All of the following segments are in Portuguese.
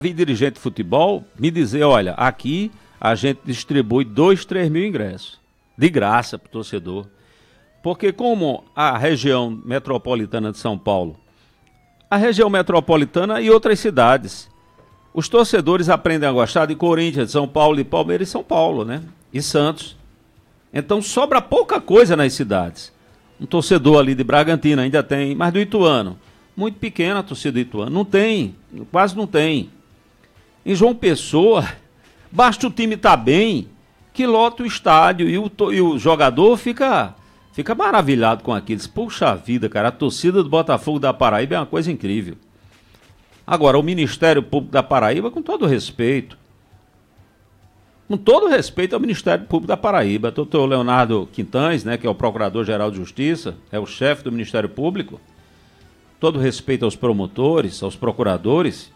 vi dirigente de futebol me dizer, olha, aqui a gente distribui 2, 3 mil ingressos, de graça para o torcedor. Porque como a região metropolitana de São Paulo, a região metropolitana e outras cidades, os torcedores aprendem a gostar de Corinthians, de São Paulo, de Palmeiras e São Paulo, né? E Santos. Então sobra pouca coisa nas cidades. Um torcedor ali de Bragantina ainda tem, mas do Ituano, muito pequena a torcida do Ituano, não tem, quase não tem. Em João Pessoa, basta o time estar bem, que lota o estádio e o jogador fica maravilhado com aquilo. Puxa vida, cara, a torcida do Botafogo da Paraíba é uma coisa incrível. Agora, o Ministério Público da Paraíba, com todo respeito ao Ministério Público da Paraíba, doutor Leonardo Quintães, né, que é o Procurador-Geral de Justiça, é o chefe do Ministério Público, todo respeito aos promotores, aos procuradores,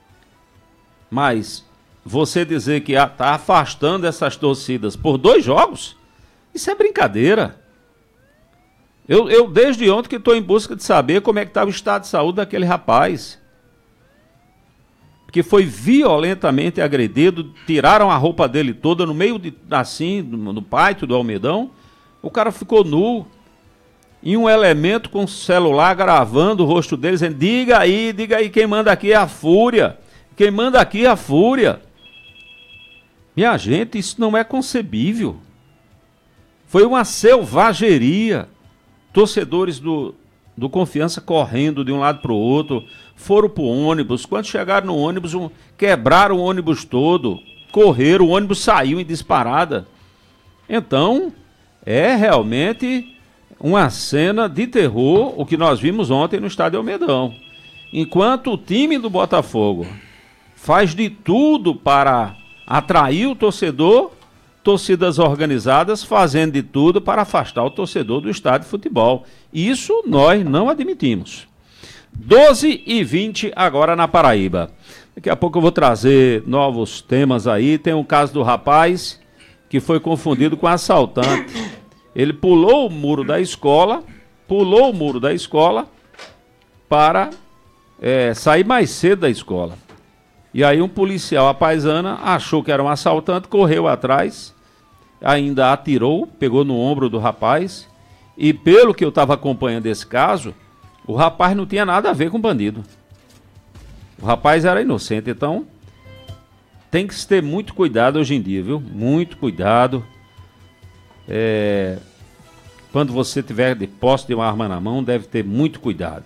mas você dizer que está afastando essas torcidas por 2 jogos, isso é brincadeira. Eu desde ontem que estou em busca de saber como é que está o estado de saúde daquele rapaz, que foi violentamente agredido, tiraram a roupa dele toda no meio no pátio do Almedão, o cara ficou nu, e um elemento com celular gravando o rosto dele, dizendo, diga aí, quem manda aqui é a Fúria, quem manda aqui é a Fúria. Minha gente, isso não é concebível, foi uma selvageria, torcedores do Confiança correndo de um lado para o outro, foram para o ônibus, quando chegaram no ônibus, quebraram o ônibus todo, correram, o ônibus saiu em disparada. Então, é realmente uma cena de terror, o que nós vimos ontem no estádio Almedão. Enquanto o time do Botafogo faz de tudo para atrair o torcedor, torcidas organizadas fazendo de tudo para afastar o torcedor do estádio de futebol. Isso nós não admitimos. 12h20 agora na Paraíba. Daqui a pouco eu vou trazer novos temas aí. Tem um caso do rapaz que foi confundido com assaltante. Ele pulou o muro da escola para sair mais cedo da escola. E aí um policial, a paisana, achou que era um assaltante, correu atrás, ainda atirou, pegou no ombro do rapaz, e pelo que eu estava acompanhando esse caso, o rapaz não tinha nada a ver com bandido. O rapaz era inocente, então tem que se ter muito cuidado hoje em dia, viu? Muito cuidado. Quando você tiver de posse de uma arma na mão, deve ter muito cuidado.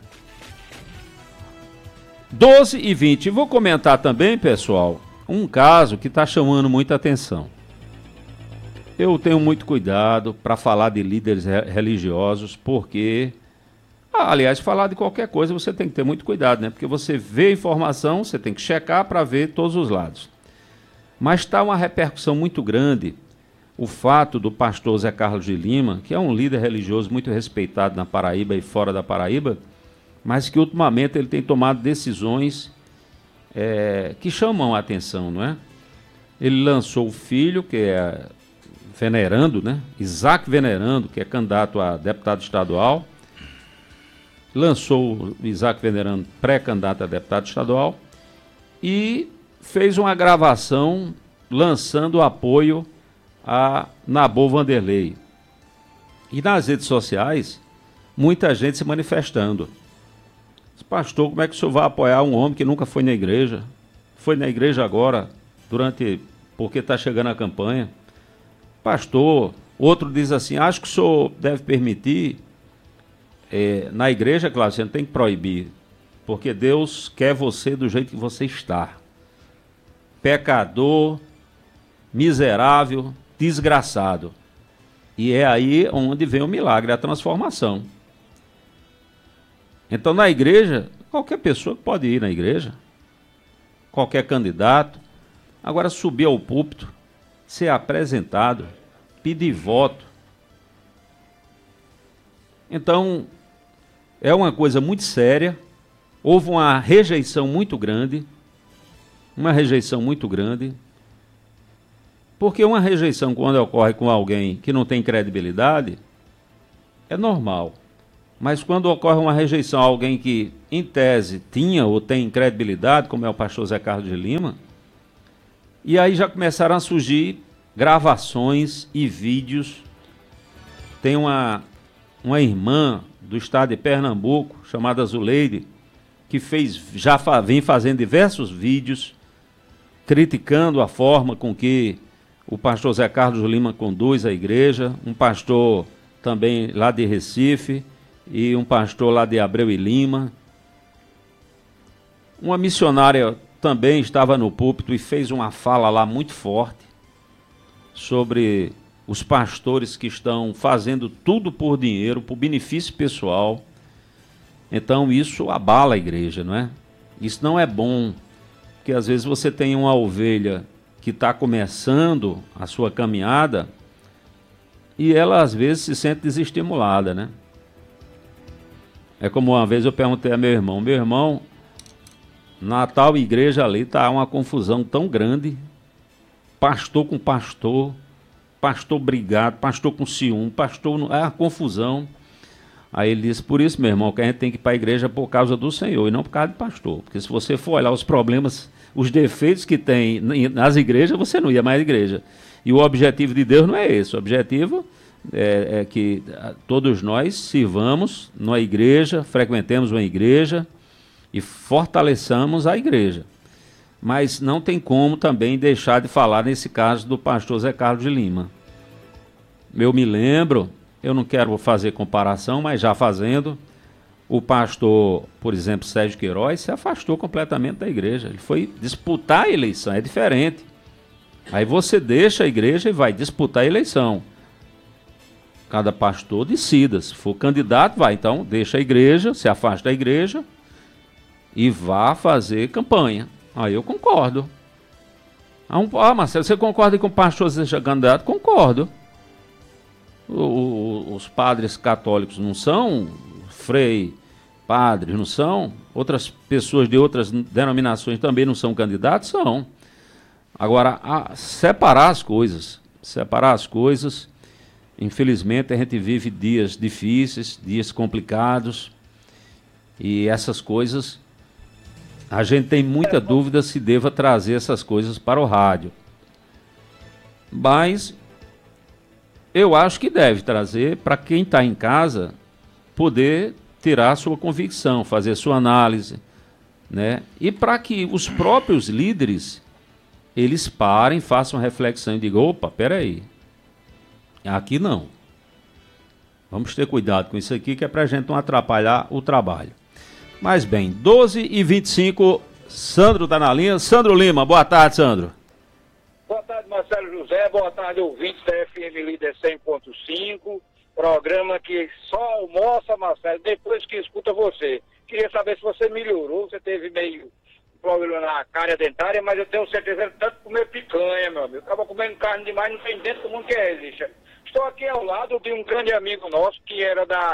12h20. Vou comentar também, pessoal, um caso que está chamando muita atenção. Eu tenho muito cuidado para falar de líderes religiosos, porque, aliás, falar de qualquer coisa você tem que ter muito cuidado, né? Porque você vê a informação, você tem que checar para ver todos os lados. Mas está uma repercussão muito grande o fato do pastor Zé Carlos de Lima, que é um líder religioso muito respeitado na Paraíba e fora da Paraíba, mas que ultimamente ele tem tomado decisões que chamam a atenção, não é? Ele lançou o filho, que é Venerando, né? Isaac Venerando, que é candidato a deputado estadual, lançou o Isaac Venerando pré-candidato a deputado estadual e fez uma gravação lançando apoio a Nabor Vanderlei. E nas redes sociais, muita gente se manifestando. Pastor, como é que o senhor vai apoiar um homem que nunca foi na igreja? Foi na igreja agora, porque está chegando a campanha. Pastor, outro diz assim, acho que o senhor deve permitir, na igreja, claro, você não tem que proibir, porque Deus quer você do jeito que você está. Pecador, miserável, desgraçado. E é aí onde vem o milagre, a transformação. Então, na igreja, qualquer pessoa pode ir na igreja, qualquer candidato. Agora, subir ao púlpito, ser apresentado, pedir voto. Então, é uma coisa muito séria. Houve uma rejeição muito grande. Porque uma rejeição, quando ocorre com alguém que não tem credibilidade, é normal. Mas quando ocorre uma rejeição a alguém que, em tese, tinha ou tem credibilidade, como é o pastor Zé Carlos de Lima, e aí já começaram a surgir gravações e vídeos. Tem uma irmã do estado de Pernambuco, chamada Zuleide, que vem fazendo diversos vídeos criticando a forma com que o pastor Zé Carlos de Lima conduz a igreja, um pastor também lá de Recife e um pastor lá de Abreu e Lima. Uma missionária também estava no púlpito e fez uma fala lá muito forte sobre os pastores que estão fazendo tudo por dinheiro, por benefício pessoal. Então isso abala a igreja, não é? Isso não é bom, porque às vezes você tem uma ovelha que está começando a sua caminhada e ela às vezes se sente desestimulada, né? É como uma vez eu perguntei a meu irmão, na tal igreja ali está uma confusão tão grande, pastor com pastor, pastor brigado, pastor com ciúme, pastor... É uma confusão. Aí ele disse, por isso, meu irmão, que a gente tem que ir para a igreja por causa do Senhor e não por causa de pastor. Porque se você for olhar os problemas, os defeitos que tem nas igrejas, você não ia mais à igreja. E o objetivo de Deus não é esse. O objetivo é que todos nós sirvamos numa igreja, frequentemos uma igreja e fortaleçamos a igreja. Mas não tem como também deixar de falar nesse caso do pastor Zé Carlos de Lima. Eu me lembro, eu não quero fazer comparação, mas já fazendo, o pastor, por exemplo, Sérgio Queiroz, se afastou completamente da igreja. Ele foi disputar a eleição, é diferente. Aí você deixa a igreja e vai disputar a eleição. Cada pastor decida, se for candidato, vai. Então, deixa a igreja, se afasta da igreja e vá fazer campanha. Aí eu concordo. Marcelo, você concorda com o pastor seja candidato? Concordo. Os padres católicos não são, frei, padres não são, outras pessoas de outras denominações também não são candidatos? São. Agora, separar as coisas, infelizmente a gente vive dias difíceis, dias complicados, e essas coisas, a gente tem muita dúvida se deva trazer essas coisas para o rádio. Mas eu acho que deve trazer para quem está em casa poder tirar a sua convicção, fazer sua análise, né? E para que os próprios líderes, eles parem, façam reflexão e digam, opa, peraí, aqui não. Vamos ter cuidado com isso aqui, que é para a gente não atrapalhar o trabalho. Mas bem, 12h25, Sandro está na linha. Sandro Lima, boa tarde, Sandro. Boa tarde, Marcelo José. Boa tarde, ouvintes da FM Líder 100.5. Programa que só almoça, Marcelo, depois que escuta você. Queria saber se você melhorou, você teve meio problema na cárie dentária, mas eu tenho certeza que tanto comer picanha, meu amigo. Acaba comendo carne demais, não tem dentro do mundo que resiste. Estou aqui ao lado de um grande amigo nosso, que era da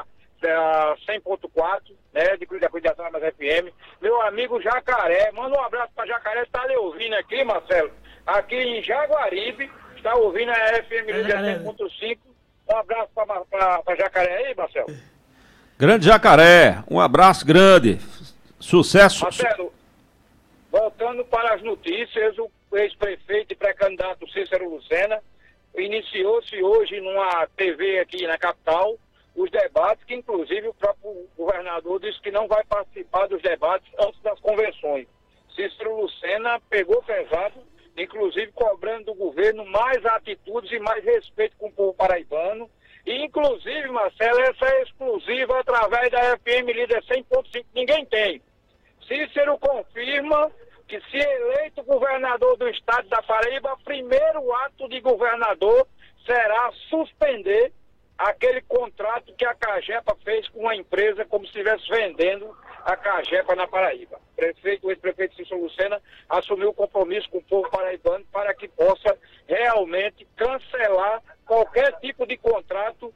100.4, né, da Cuidação da FM, meu amigo Jacaré. Manda um abraço para Jacaré, está lhe ouvindo aqui, Marcelo, aqui em Jaguaribe, está ouvindo a FM Líder 100.5. Um abraço para Jacaré aí, Marcelo. Grande Jacaré, um abraço grande, sucesso. Marcelo, voltando para as notícias, o ex-prefeito e pré-candidato Cícero Lucena iniciou-se hoje numa TV aqui na capital os debates, que inclusive o próprio governador disse que não vai participar dos debates antes das convenções. Cícero Lucena pegou pesado, inclusive cobrando do governo mais atitudes e mais respeito com o povo paraibano. E inclusive, Marcelo, essa é exclusiva através da FM Líder 100.5, ninguém tem. Cícero confirma que, se eleito governador do estado da Paraíba, primeiro ato de governador será suspender aquele contrato que a Cagepa fez com uma empresa, como se estivesse vendendo a Cagepa na Paraíba. O ex-prefeito Cícero Lucena assumiu o compromisso com o povo paraibano para que possa realmente cancelar qualquer tipo de contrato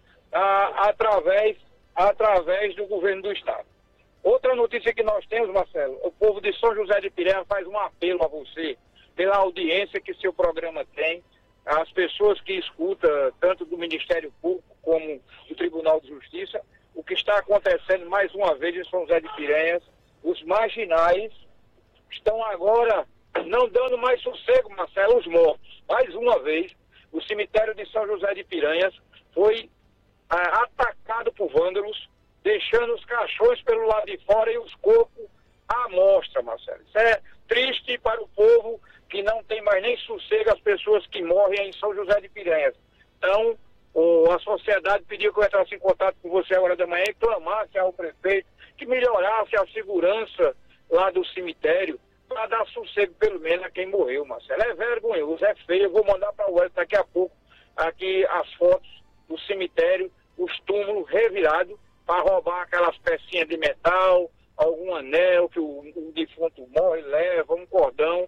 através do governo do estado. Outra notícia que nós temos, Marcelo, o povo de São José de Pirema faz um apelo a você, pela audiência que seu programa tem, as pessoas que escutam, tanto do Ministério Público como do Tribunal de Justiça. o que está acontecendo mais uma vez em São José de Piranhas. Os marginais estão agora não dando mais sossego, Marcelo, aos mortos. Mais uma vez, o cemitério de São José de Piranhas foi atacado por vândalos, deixando os caixões pelo lado de fora e os corpos à mostra, Marcelo. Isso é triste para o povo que não tem mais nem sossego as pessoas que morrem em São José de Piranhas. Então, a sociedade pediu que eu entrasse em contato com você agora da manhã e clamasse ao prefeito que melhorasse a segurança lá do cemitério para dar sossego pelo menos a quem morreu, Marcelo. É vergonhoso, é feio. Eu vou mandar para o Wellington daqui a pouco aqui as fotos do cemitério, os túmulos revirados para roubar aquelas pecinhas de metal, algum anel que o defunto morre, leva, um cordão.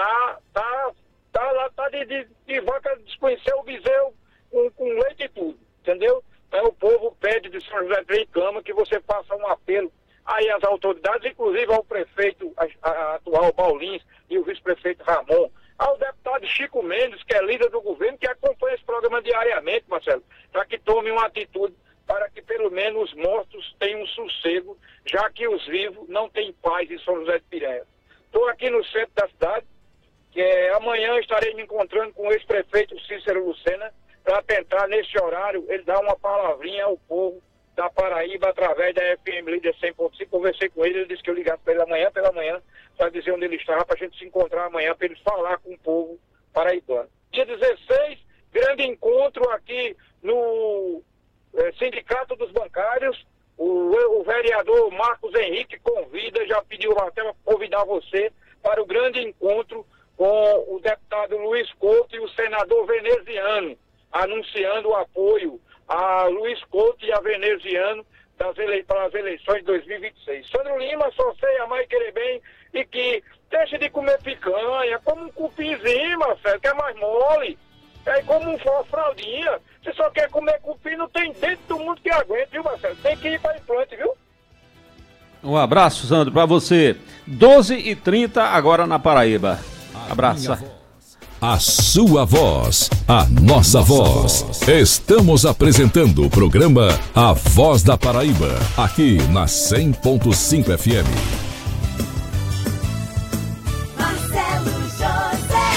Tá de vaca desconhecer o bezerro com leite e tudo, entendeu? Então o povo pede de São José de Cama que você faça um apelo aí às autoridades, inclusive ao prefeito atual Paulins e o vice-prefeito Ramon, ao deputado Chico Mendes, que é líder do governo, que acompanha esse programa diariamente, Marcelo, para que tome uma atitude para que pelo menos os mortos tenham um sossego, já que os vivos não têm paz em São José de Piranhas. Estou aqui no centro da cidade, que amanhã estarei me encontrando com o ex-prefeito Cícero Lucena, para tentar, nesse horário, ele dar uma palavrinha ao povo da Paraíba através da FM Líder 100.5. Conversei com ele disse que eu ligasse para ele amanhã pela manhã, para dizer onde ele estava, para a gente se encontrar amanhã, para ele falar com o povo paraibano. Dia 16, grande encontro aqui no Sindicato dos Bancários. O vereador Marcos Henrique convida, já pediu até para convidar você para o grande encontro com o deputado Luiz Couto e o senador veneziano, anunciando o apoio a Luiz Couto e a veneziano para as eleições de 2026. Sandro Lima, só sei amar e querer bem, e que deixe de comer picanha, como um cupinzinho, Marcelo, que é mais mole, é como uma fraldinha. Você só quer comer cupim, não tem dentro do mundo que aguente, viu, Marcelo? Tem que ir para implante, viu? Um abraço, Sandro, para você. 12h30 agora na Paraíba. Abraço. A sua voz, a nossa voz. Estamos apresentando o programa A Voz da Paraíba, aqui na 100.5 FM. Marcelo José.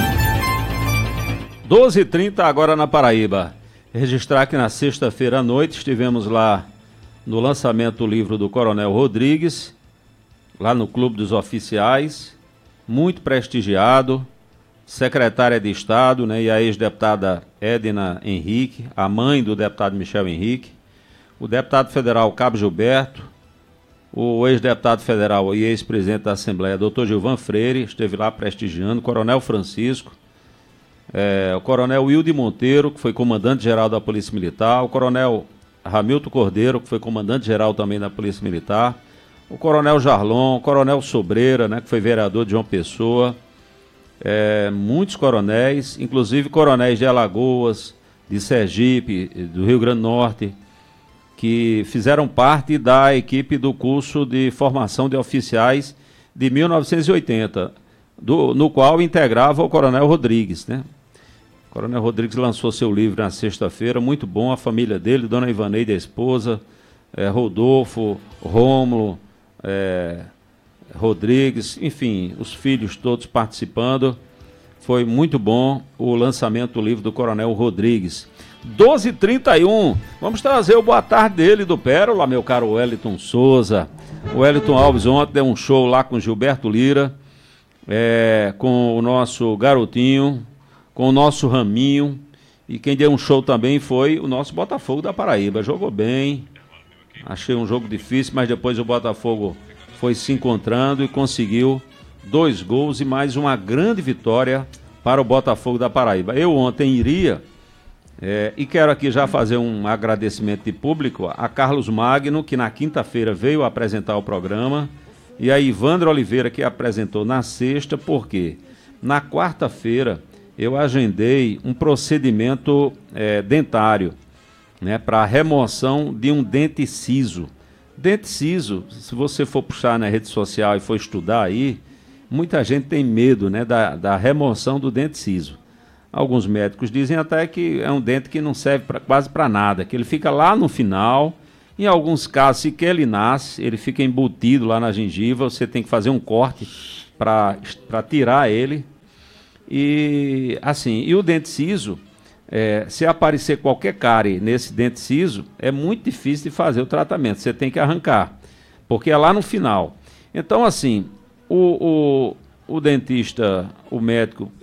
12h30 agora na Paraíba. Registrar que na sexta-feira à noite estivemos lá no lançamento do livro do Coronel Rodrigues, lá no Clube dos Oficiais, muito prestigiado. Secretária de Estado, né, e a ex-deputada Edna Henrique, a mãe do deputado Michel Henrique, o deputado federal Cabo Gilberto, o ex-deputado federal e ex-presidente da Assembleia, Dr. Gilvan Freire, esteve lá prestigiando, o Coronel Francisco, o Coronel Wilde Monteiro, que foi comandante-geral da Polícia Militar, o Coronel Ramilton Cordeiro, que foi comandante-geral também da Polícia Militar, o Coronel Jarlon, o Coronel Sobreira, né, que foi vereador de João Pessoa, muitos coronéis, inclusive coronéis de Alagoas, de Sergipe, do Rio Grande do Norte, que fizeram parte da equipe do curso de formação de oficiais de 1980, no qual integrava o Coronel Rodrigues, né? O Coronel Rodrigues lançou seu livro na sexta-feira, muito bom, a família dele, Dona Ivaneide, a esposa, Rodolfo, Rômulo, Rodrigues, enfim, os filhos todos participando. Foi muito bom o lançamento do livro do Coronel Rodrigues. 12h31, vamos trazer o boa tarde dele do Pérola, meu caro Wellington Souza. O Wellington Alves ontem deu um show lá com Gilberto Lira, com o nosso Garotinho, com o nosso Raminho, e quem deu um show também foi o nosso Botafogo da Paraíba. Jogou bem, achei um jogo difícil, mas depois o Botafogo foi se encontrando e conseguiu 2 gols e mais uma grande vitória para o Botafogo da Paraíba. Eu ontem iria, e quero aqui já fazer um agradecimento de público a Carlos Magno, que na quinta-feira veio apresentar o programa, e a Ivandro Oliveira, que apresentou na sexta, porque na quarta-feira eu agendei um procedimento dentário, né, para remoção de um dente ciso. Dente ciso, se você for puxar na rede social e for estudar aí, muita gente tem medo, né, da remoção do dente ciso. Alguns médicos dizem até que é um dente que não serve quase para nada, que ele fica lá no final Em alguns casos, sequer ele nasce, ele fica embutido lá na gengiva, você tem que fazer um corte para tirar ele. E assim, e o dente ciso, se aparecer qualquer cárie nesse dente ciso, é muito difícil de fazer o tratamento, você tem que arrancar, porque é lá no final. Então, assim, o dentista, o médico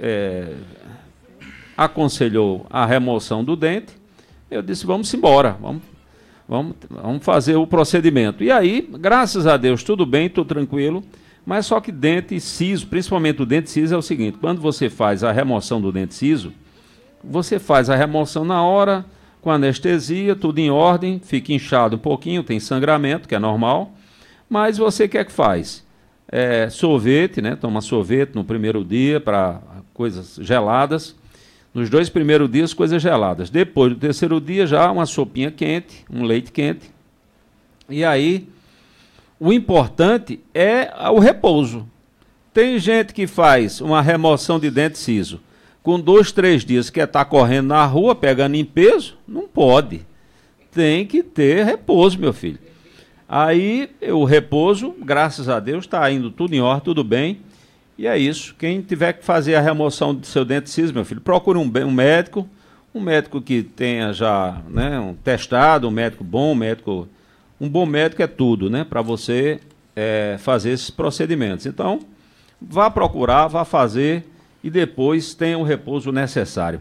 aconselhou a remoção do dente, eu disse, vamos embora, vamos fazer o procedimento. E aí, graças a Deus, tudo bem, tudo tranquilo, mas só que dente ciso, principalmente o dente ciso, é o seguinte, quando você faz a remoção do dente ciso, você faz a remoção na hora, com anestesia, tudo em ordem, fica inchado um pouquinho, tem sangramento, que é normal, mas você o que é que faz? Sorvete, né? Toma sorvete no primeiro dia para coisas geladas, nos 2 primeiros dias coisas geladas, depois do terceiro dia já uma sopinha quente, um leite quente, e aí o importante é o repouso. Tem gente que faz uma remoção de dente ciso com 2, 3 dias, quer estar correndo na rua, pegando em peso, não pode. Tem que ter repouso, meu filho. Aí o repouso, graças a Deus, está indo tudo em ordem, tudo bem. E é isso. Quem tiver que fazer a remoção do seu dente ciso, meu filho, procure um médico que tenha já, né, um testado, um médico bom, um bom médico é tudo, né, para você fazer esses procedimentos. Então, vá procurar, vá fazer e depois tenha o repouso necessário.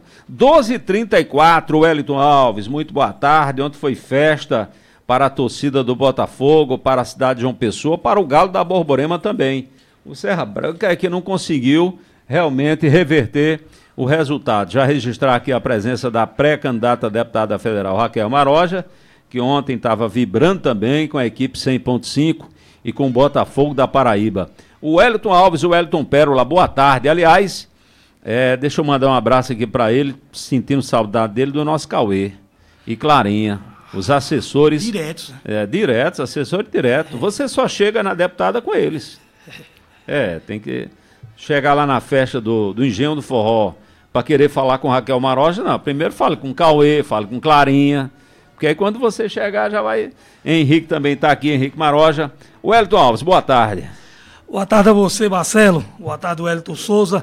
12h34, Wellington Alves, muito boa tarde. Ontem foi festa para a torcida do Botafogo, para a cidade de João Pessoa, para o Galo da Borborema também. O Serra Branca é que não conseguiu realmente reverter o resultado. Já registrar aqui a presença da pré-candidata a deputada federal Raquel Maroja, que ontem estava vibrando também com a equipe 100.5 e com o Botafogo da Paraíba. O Wellington Alves e o Wellington Pérola, boa tarde. Aliás, deixa eu mandar um abraço aqui para ele, sentindo saudade dele, do nosso Cauê e Clarinha, os assessores... Diretos. Diretos, assessores diretos. Você só chega na deputada com eles. Tem que chegar lá na festa do Engenho do Forró para querer falar com Raquel Maroja, não. Primeiro fale com Cauê, fale com Clarinha, porque aí quando você chegar já vai... Henrique também está aqui, Henrique Maroja. Wellington Alves, boa tarde. Boa tarde a você, Marcelo. Boa tarde, Wellington Souza,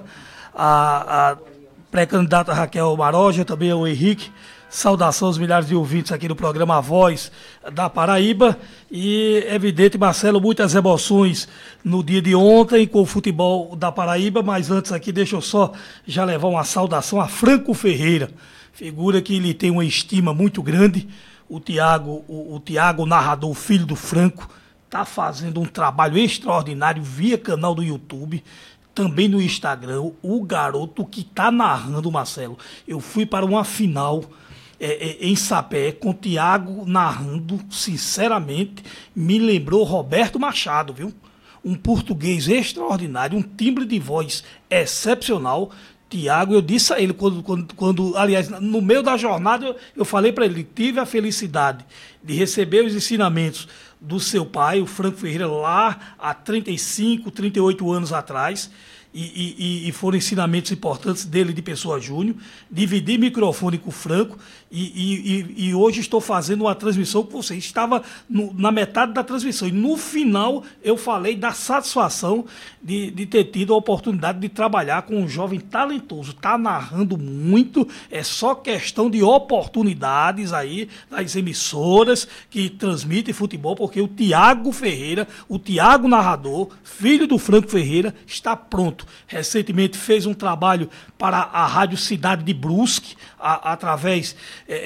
a pré-candidata Raquel Maroja, também o Henrique. Saudação aos milhares de ouvintes aqui no programa A Voz da Paraíba. E, evidente, Marcelo, muitas emoções no dia de ontem com o futebol da Paraíba, mas antes aqui deixa eu só já levar uma saudação a Franco Ferreira, figura que lhe tem uma estima muito grande. O Tiago, narrador, filho do Franco, está fazendo um trabalho extraordinário via canal do YouTube, também no Instagram. O garoto que está narrando, Marcelo, eu fui para uma final em Sapé com o Tiago narrando, sinceramente, me lembrou Roberto Machado, viu? Um português extraordinário, um timbre de voz excepcional. Tiago, eu disse a ele, quando aliás, no meio da jornada, eu falei para ele, tive a felicidade de receber os ensinamentos do seu pai, o Franco Ferreira, lá há 35, 38 anos atrás, e foram ensinamentos importantes dele de Pessoa Júnior. Dividi microfone com o Franco e hoje estou fazendo uma transmissão com você. Estava na metade da transmissão e no final eu falei da satisfação de ter tido a oportunidade de trabalhar com um jovem talentoso. Está narrando muito, é só questão de oportunidades aí das emissoras que transmitem futebol, porque o Tiago Ferreira, o Tiago narrador, filho do Franco Ferreira, está pronto. Recentemente fez um trabalho para a Rádio Cidade de Brusque, através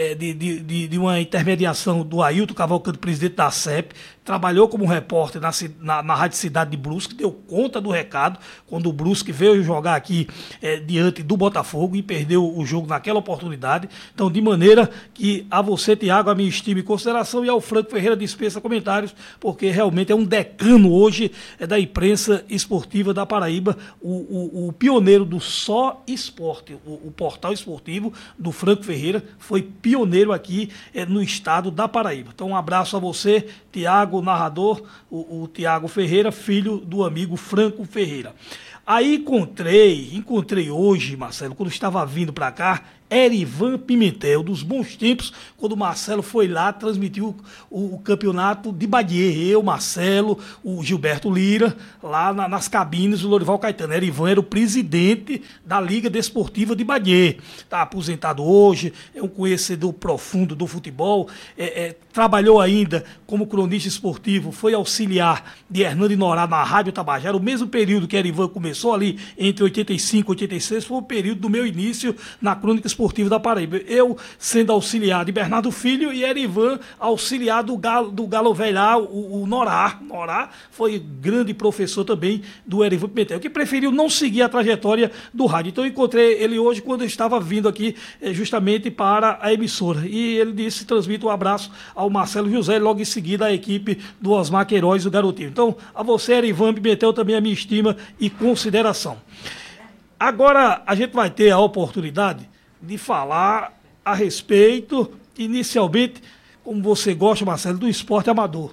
de uma intermediação do Ailton Cavalcante, presidente da CEP. Trabalhou como repórter na Rádio Cidade de Brusque, deu conta do recado quando o Brusque veio jogar aqui diante do Botafogo e perdeu o jogo naquela oportunidade. Então, de maneira que a você, Tiago, a minha estima e consideração, e ao Franco Ferreira dispensa comentários, porque realmente é um decano hoje da imprensa esportiva da Paraíba, o pioneiro do Só Esporte, o portal esportivo do Franco Ferreira, foi pioneiro aqui no estado da Paraíba. Então, um abraço a você, Tiago, narrador, o Tiago Ferreira, filho do amigo Franco Ferreira. Aí encontrei hoje, Marcelo, quando estava vindo para cá, Erivan Pimentel, dos bons tempos, quando o Marcelo foi lá, transmitiu o campeonato de Badier. Eu, Marcelo, o Gilberto Lira, lá nas cabines do Lorival Caetano. Erivan era o presidente da Liga Desportiva de Badier. Está aposentado hoje, é um conhecedor profundo do futebol, trabalhou ainda como cronista esportivo, foi auxiliar de Hernando Norá na Rádio Tabajara. O mesmo período que Erivan começou ali, entre 85 e 86, foi o período do meu início na crônica esportiva da Paraíba. Eu sendo auxiliar de Bernardo Filho e Erivan auxiliar do Galo Velho lá, o Norá. Norá foi grande professor também do Erivan Pimentel, que preferiu não seguir a trajetória do rádio. Então eu encontrei ele hoje quando eu estava vindo aqui justamente para a emissora. E ele disse, transmito um abraço ao Marcelo José, e logo em seguida a equipe do Osmar Queiroz, o Garotinho. Então, a você, Erivan Pimentel, também a minha estima e consideração. Agora, a gente vai ter a oportunidade de falar a respeito, inicialmente, como você gosta, Marcelo, do esporte amador.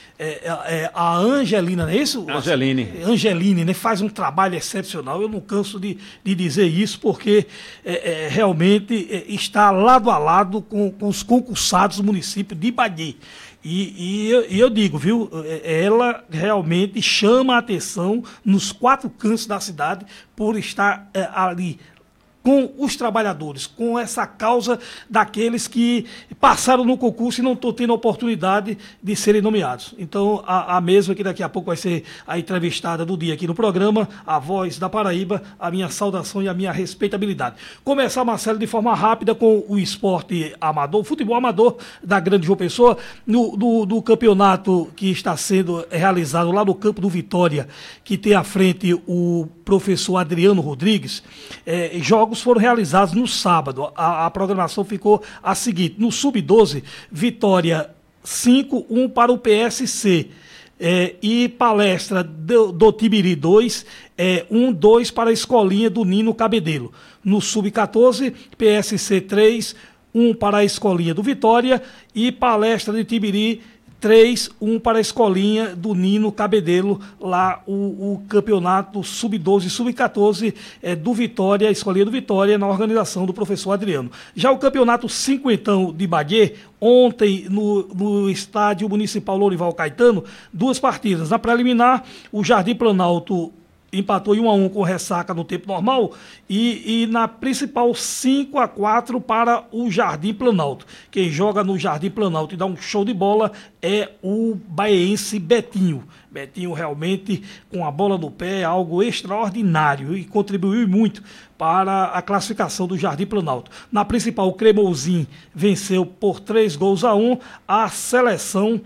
A Angelina, não é isso? Angeline, né, faz um trabalho excepcional. Eu não canso de dizer isso, porque realmente está lado a lado com os concursados do município de Badier. E eu digo, viu, ela realmente chama a atenção nos 4 cantos da cidade por estar ali com os trabalhadores, com essa causa daqueles que passaram no concurso e não estão tendo a oportunidade de serem nomeados. Então, a mesma que daqui a pouco vai ser a entrevistada do dia aqui no programa, a Voz da Paraíba, a minha saudação e a minha respeitabilidade. Começar, Marcelo, de forma rápida com o esporte amador, o futebol amador da Grande João Pessoa, do campeonato que está sendo realizado lá no campo do Vitória, que tem à frente o professor Adriano Rodrigues. Jogos foram realizados no sábado. A programação ficou a seguinte: no Sub-12, Vitória 5-1 para o PSC. E Palestra do Tibiri 2, 1-2 para a Escolinha do Nino Cabedelo. No Sub-14, PSC 3, 1 para a Escolinha do Vitória. E Palestra de Tibiri 3-1 para a Escolinha do Nino Cabedelo, lá o campeonato Sub-12 e Sub-14 do Vitória, a Escolinha do Vitória, na organização do professor Adriano. Já o campeonato cinquentão de Badier, ontem no estádio municipal Lorival Caetano, 2 partidas. Na preliminar, o Jardim Planalto empatou em 1-1 com Ressaca no tempo normal e na principal 5-4 para o Jardim Planalto. Quem joga no Jardim Planalto e dá um show de bola é o baiense Betinho. Betinho realmente com a bola no pé é algo extraordinário e contribuiu muito para a classificação do Jardim Planalto. Na principal, o Cremosinho venceu por 3-1 a seleção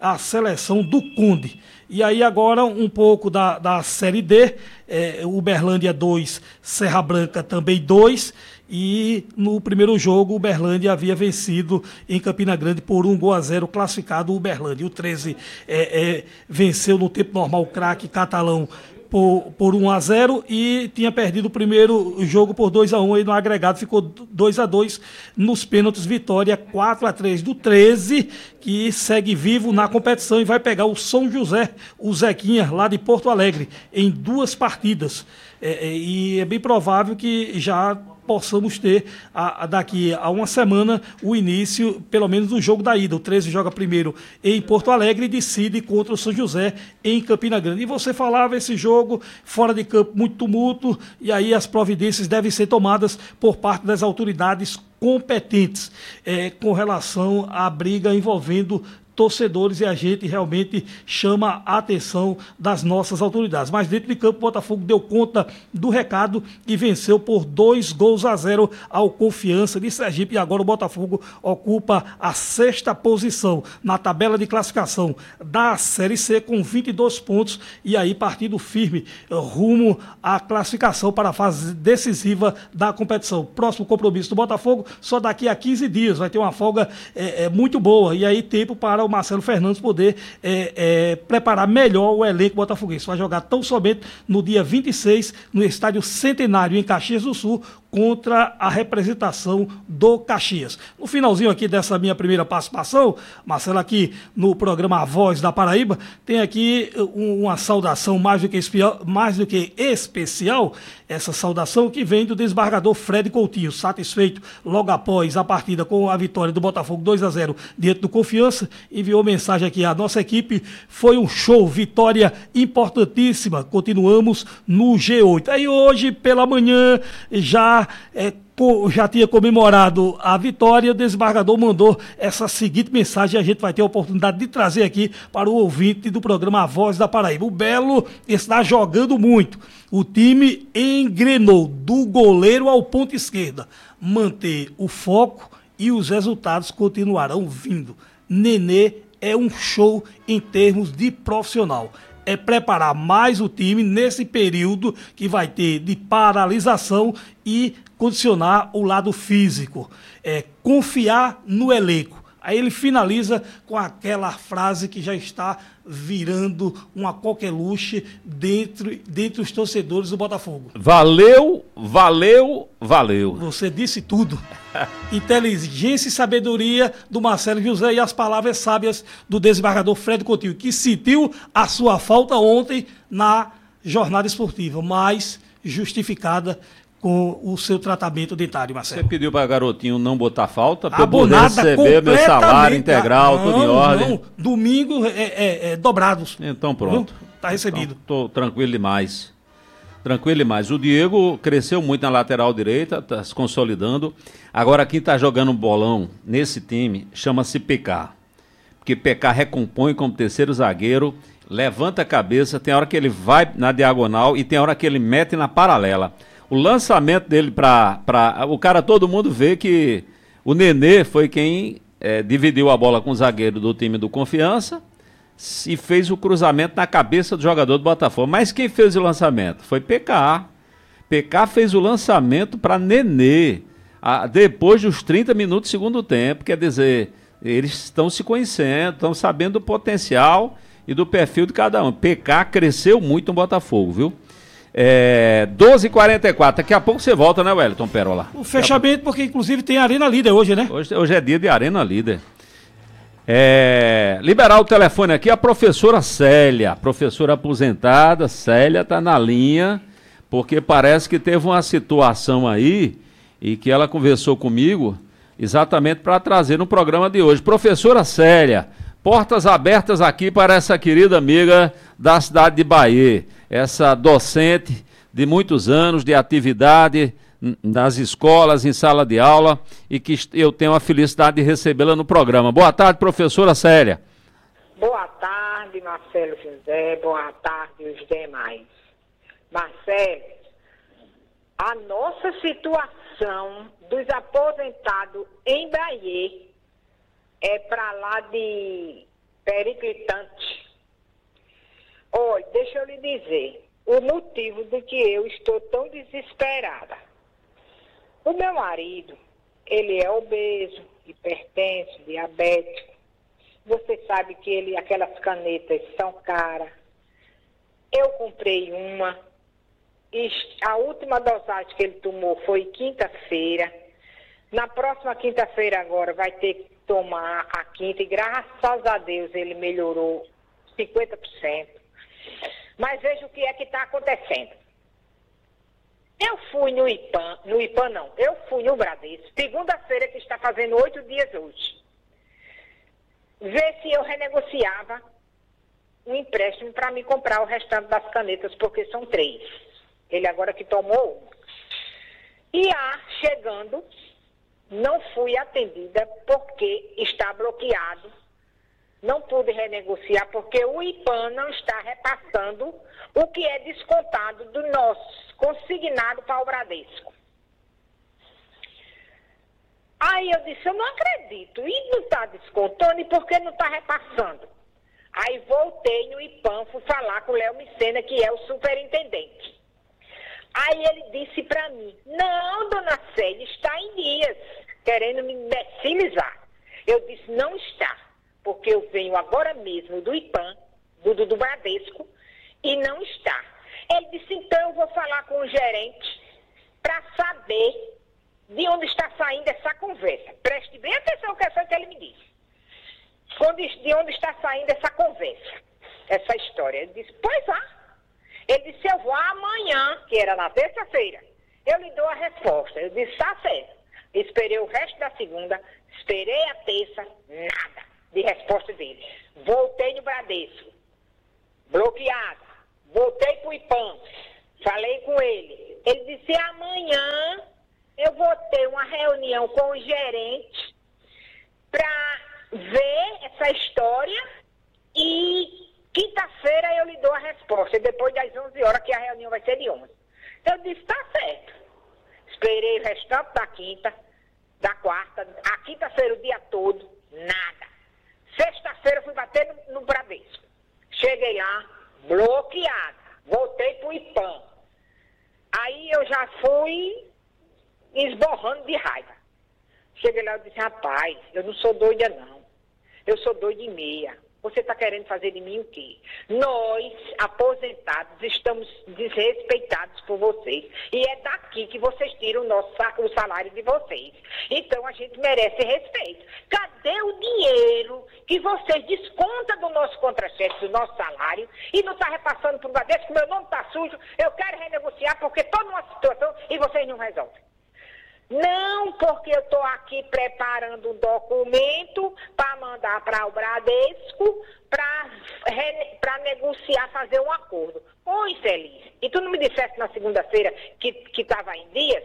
do Conde. E aí agora um pouco da Série D, Uberlândia 2, Serra Branca também 2, e no primeiro jogo o Uberlândia havia vencido em Campina Grande por 1-0, classificado o Uberlândia. O 13 venceu no tempo normal o Craque Catalão por 1-0 e tinha perdido o primeiro jogo por 2-1 e no agregado ficou 2-2 nos pênaltis. Vitória 4-3 do 13, que segue vivo na competição e vai pegar o São José, o Zequinha, lá de Porto Alegre, em 2 partidas. E é bem provável que já possamos ter daqui a uma semana o início, pelo menos, do jogo da ida. O 13 joga primeiro em Porto Alegre e decide contra o São José em Campina Grande. E você falava esse jogo fora de campo, muito tumulto, e aí as providências devem ser tomadas por parte das autoridades competentes com relação à briga envolvendo torcedores, e a gente realmente chama a atenção das nossas autoridades. Mas dentro de campo, o Botafogo deu conta do recado e venceu por 2-0 ao Confiança de Sergipe. E agora o Botafogo ocupa a 6ª posição na tabela de classificação da Série C com 22 pontos e aí partindo firme rumo à classificação para a fase decisiva da competição. Próximo compromisso do Botafogo só daqui a 15 dias. Vai ter uma folga muito boa e aí tempo para o Marcelo Fernandes poder preparar melhor o elenco botafoguense. Vai jogar tão somente no dia 26 no Estádio Centenário em Caxias do Sul contra a representação do Caxias. No finalzinho aqui dessa minha primeira participação, Marcelo, aqui no programa A Voz da Paraíba, tem aqui uma saudação mais do que especial, essa saudação que vem do desembargador Fred Coutinho, satisfeito logo após a partida com a vitória do Botafogo 2-0 diante do Confiança, enviou mensagem aqui à nossa equipe, foi um show, vitória importantíssima, continuamos no G8. Aí hoje, pela manhã, já tinha comemorado a vitória, o desembargador mandou essa seguinte mensagem, a gente vai ter a oportunidade de trazer aqui para o ouvinte do programa A Voz da Paraíba. O Belo está jogando muito, o time engrenou do goleiro ao ponto esquerda, manter o foco e os resultados continuarão vindo. Nenê é um show em termos de profissional. É preparar mais o time nesse período que vai ter de paralisação e condicionar o lado físico. É confiar no elenco. Aí ele finaliza com aquela frase que já está virando uma coqueluche dentre os torcedores do Botafogo. Valeu, valeu, valeu. Você disse tudo. Inteligência e sabedoria do Marcelo José e as palavras sábias do desembargador Fred Coutinho, que sentiu a sua falta ontem na jornada esportiva, mas justificada com o seu tratamento dentário, Marcelo. Você pediu para garotinho não botar falta para eu poder receber meu salário integral, tudo em ordem? Não, domingo dobrados. Então pronto. Está recebido. Estou tranquilo demais. Tranquilo demais. O Diego cresceu muito na lateral direita, está se consolidando. Agora quem está jogando bolão nesse time chama-se PK. Porque PK recompõe como terceiro zagueiro, levanta a cabeça, tem hora que ele vai na diagonal e tem hora que ele mete na paralela. O lançamento dele o cara, todo mundo vê que o Nenê foi quem dividiu a bola com o zagueiro do time do Confiança e fez o cruzamento na cabeça do jogador do Botafogo. Mas quem fez o lançamento? Foi PK. PK fez o lançamento para Nenê depois dos 30 minutos do segundo tempo. Quer dizer, eles estão se conhecendo, estão sabendo do potencial e do perfil de cada um. PK cresceu muito no Botafogo, viu? 12h44, daqui a pouco você volta, né, Wellington Perola? O fechamento, porque inclusive tem Arena Líder hoje, né? Hoje é dia de Arena Líder. Liberar o telefone aqui, a professora Célia, professora aposentada, Célia tá na linha, porque parece que teve uma situação aí, e que ela conversou comigo, exatamente para trazer no programa de hoje. Professora Célia, portas abertas aqui para essa querida amiga da cidade de Bahia, essa docente de muitos anos de atividade nas escolas, em sala de aula, e que eu tenho a felicidade de recebê-la no programa. Boa tarde, professora Célia. Boa tarde, Marcelo José, boa tarde os demais. Marcelo, a nossa situação dos aposentados em Bahia é para lá de periclitante. Olha, deixa eu lhe dizer o motivo do que eu estou tão desesperada. O meu marido, ele é obeso, hipertenso, diabético. Você sabe que aquelas canetas são caras. Eu comprei uma. E a última dosagem que ele tomou foi quinta-feira. Na próxima quinta-feira agora vai ter que tomar a quinta. E graças a Deus ele melhorou 50%. Mas veja o que é que está acontecendo. Eu fui eu fui no Bradesco, segunda-feira, que está fazendo 8 dias hoje. Ver se eu renegociava um empréstimo para me comprar o restante das canetas, porque são 3. Ele agora que tomou uma. E chegando, não fui atendida porque está bloqueado. Não pude renegociar porque o IPAN não está repassando o que é descontado do nosso, consignado para o Bradesco. Aí eu disse, eu não acredito, e não está descontando, e por que não está repassando? Aí voltei no IPAN, fui falar com o Léo Micena, que é o superintendente. Aí ele disse para mim, não, dona Célia, está em dias, querendo me imbecilizar. Eu disse, não está. Porque eu venho agora mesmo do IPAN, do Bradesco, e não está. Ele disse, então eu vou falar com o gerente para saber saber de onde está saindo essa conversa. Preste bem atenção que é que ele me disse. De onde está saindo essa conversa, essa história. Ele disse, pois Ele disse, eu vou amanhã, que era na terça-feira, eu lhe dou a resposta. Eu disse, tá certo. Esperei o resto da segunda, esperei a terça, nada de resposta dele. Voltei no Bradesco, bloqueado. Voltei pro IPAM, falei com ele. Ele disse, amanhã eu vou ter uma reunião com o gerente para ver essa história e quinta-feira eu lhe dou a resposta, depois das 11 horas, que a reunião vai ser de 11. Eu disse, tá certo. Esperei o restante da quinta, da quarta, a quinta-feira o dia todo, nada. Sexta-feira eu fui bater no Bradesco. Cheguei lá, bloqueado. Voltei pro IPAM. Aí eu já fui esborrando de raiva. Cheguei lá e disse, rapaz, eu não sou doida não. Eu sou doida e meia. Você está querendo fazer de mim o quê? Nós, aposentados, estamos desrespeitados por vocês. E é daqui que vocês tiram o salário de vocês. Então a gente merece respeito. Cadê o dinheiro que vocês descontam do nosso contra-cheque, do nosso salário, e não está repassando para o Bradesco? Meu nome está sujo, eu quero renegociar porque estou numa situação e vocês não resolvem. Não, porque eu estou aqui preparando um documento para mandar para o Bradesco para negociar, fazer um acordo. Ô, infeliz, e tu não me disseste na segunda-feira que estava em dias?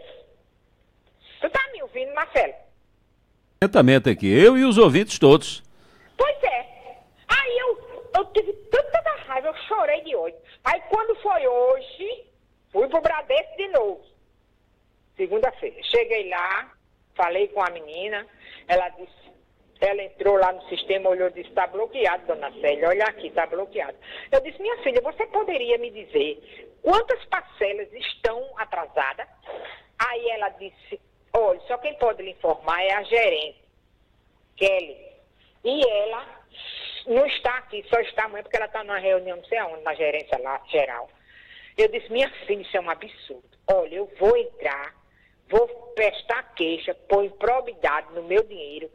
Tu tá me ouvindo, Marcelo? Atentamente aqui, eu e os ouvintes todos. Pois é. Aí eu tive tanta raiva, eu chorei de ódio. Aí quando foi hoje, fui pro Bradesco de novo. Segunda-feira. Cheguei lá, falei com a menina, ela entrou lá no sistema, olhou e disse, está bloqueado, dona Célia, olha aqui, está bloqueado. Eu disse, minha filha, você poderia me dizer quantas parcelas estão atrasadas? Aí ela disse, olha, só quem pode lhe informar é a gerente, Kelly. E ela não está aqui, só está amanhã, porque ela está numa reunião, não sei aonde, na gerência lá, geral. Eu disse, minha filha, isso é um absurdo. Olha, eu vou entrar, vou prestar queixa por improbidade no meu dinheiro,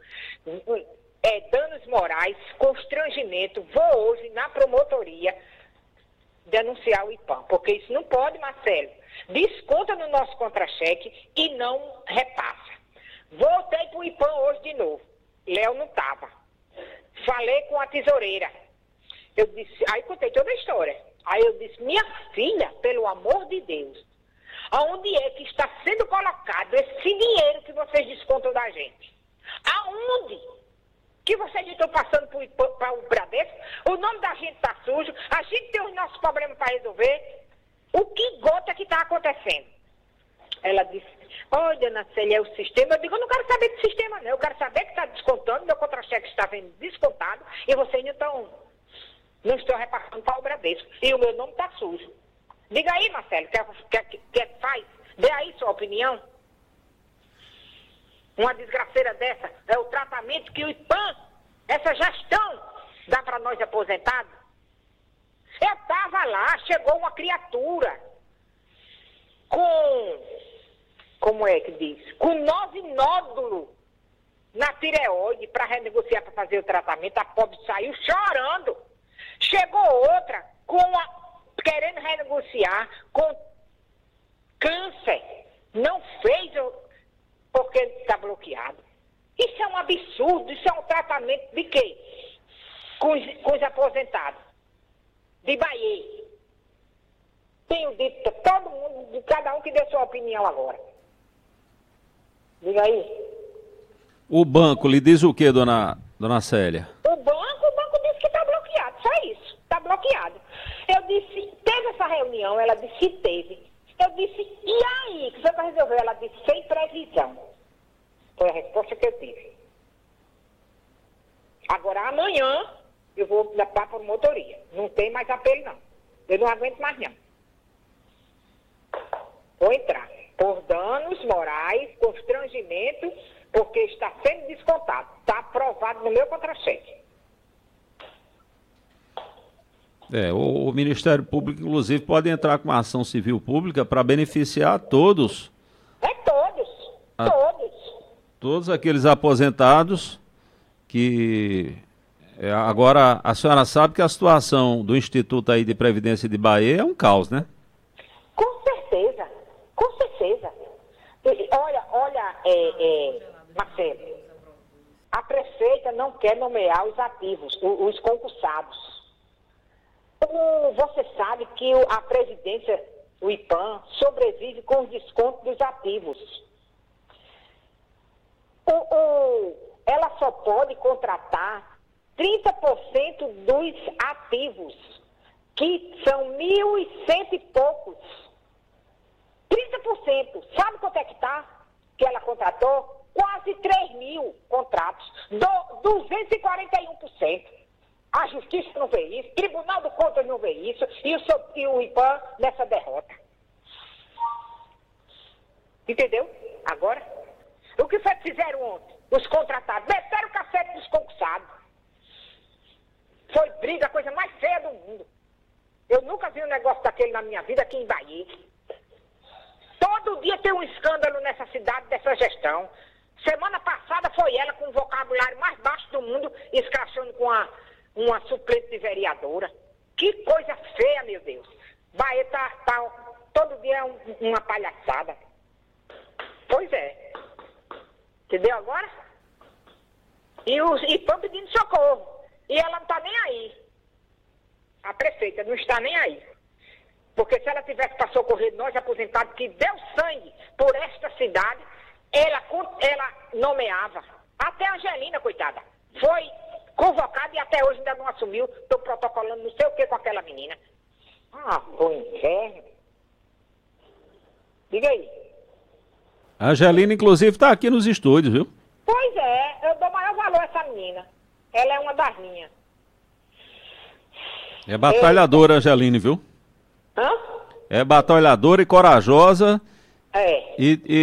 danos morais, constrangimento, vou hoje na promotoria denunciar o IPAM, porque isso não pode, Marcelo. Desconta no nosso contra-cheque e não repassa. Voltei para o IPAM hoje de novo. Léo não estava. Falei com a tesoureira. Eu disse, aí contei toda a história. Aí eu disse, minha filha, pelo amor de Deus, aonde é que está sendo colocado esse dinheiro que vocês descontam da gente? Aonde que vocês estão passando para o Bradesco? O nome da gente está sujo, a gente tem os nossos problemas para resolver. O que gota que está acontecendo? Ela disse, olha, dona Célia, é o sistema. Eu digo, eu não quero saber do sistema, não. Eu quero saber que está descontando, meu contra-cheque está vendo descontado e vocês não estão repassando para o Bradesco. E o meu nome está sujo. Diga aí, Marcelo, que faz? Dê aí sua opinião. Uma desgraceira dessa é o tratamento que o IPAM, essa gestão, dá para nós aposentados. Eu estava lá, chegou uma criatura como é que diz? Com 9 nódulos na tireoide para renegociar, para fazer o tratamento. A pobre saiu chorando. Chegou outra querendo renegociar com câncer. Não fez porque está bloqueado. Isso é um absurdo. Isso é um tratamento de quê? Com os aposentados. De Bahia. Tenho dito para todo mundo, de cada um que dê sua opinião agora. Diga aí. O banco lhe diz o que, dona Célia? O banco disse que está bloqueado, só isso. Está bloqueado. Eu disse, teve essa reunião? Ela disse que teve. Eu disse, e aí? Que você vai resolver? Ela disse, sem previsão. Foi a resposta que eu tive. Agora, amanhã, eu vou dar para a promotoria. Não tem mais apelo, não. Eu não aguento mais, não. Vou entrar. Por danos morais, constrangimento, porque está sendo descontado. Está aprovado no meu contra-cheque. O Ministério Público, inclusive, pode entrar com uma ação civil pública para beneficiar todos. É todos. Todos aqueles aposentados que... agora, a senhora sabe que a situação do Instituto aí de Previdência de Bahia é um caos, né? Com certeza, com certeza. Olha, Marcelo, a prefeita não quer nomear os ativos, os concursados. Você sabe que a presidência, o IPAM, sobrevive com os descontos dos ativos. Ela só pode contratar 30% dos ativos, que são 1.100 e poucos. 30%. Sabe quanto é que está? Que ela contratou? Quase 3.000 contratos. 241%. A Justiça não vê isso, o Tribunal do Contas não vê isso, e o IPAM nessa derrota. Entendeu? Agora, o que foi que fizeram ontem? Os contratados meteram o cacete dos concursados. Foi briga, a coisa mais feia do mundo. Eu nunca vi um negócio daquele na minha vida aqui em Bahia. Todo dia tem um escândalo nessa cidade, dessa gestão. Semana passada foi ela com o vocabulário mais baixo do mundo, escrachando com uma suplente de vereadora. Que coisa feia, meu Deus. Bahia tá todo dia uma palhaçada. Pois é. Entendeu agora? E estão pedindo socorro. E ela não está nem aí. A prefeita não está nem aí. Porque se ela tivesse para socorrer nós aposentados que deu sangue por esta cidade, ela nomeava. Até a Angelina, coitada, foi convocada e até hoje ainda não assumiu. Estou protocolando não sei o que com aquela menina. Foi inferno. Diga aí. A Angelina, inclusive, está aqui nos estúdios, viu? Pois é, eu dou maior valor a essa menina. Ela é uma das minhas. É batalhadora, Angeline, viu? Hã? É batalhadora e corajosa. É.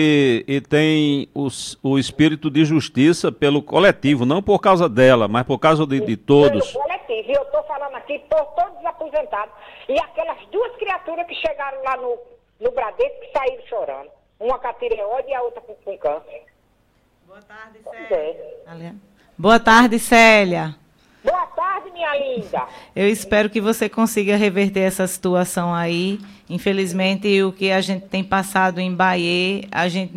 E tem o espírito de justiça pelo coletivo, não por causa dela, mas por causa de todos. Pelo coletivo, e eu estou falando aqui por todos os aposentados. E aquelas duas criaturas que chegaram lá no Bradesco que saíram chorando. Uma com a tireoide e a outra com câncer. Boa tarde, Célia. Boa tarde, Célia. Boa tarde, minha linda. Eu espero que você consiga reverter essa situação aí. Infelizmente, o que a gente tem passado em Bahia, a gente